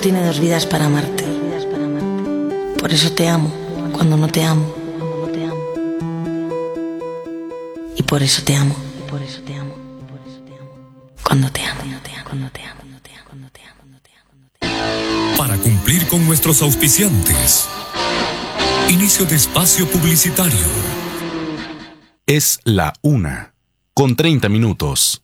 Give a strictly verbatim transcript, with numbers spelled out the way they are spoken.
tiene dos vidas para amarte. Por eso te amo cuando no te amo. Y por eso te amo cuando te amo. Para cumplir con nuestros auspiciantes. Inicio de espacio publicitario. Es la una, con treinta minutos.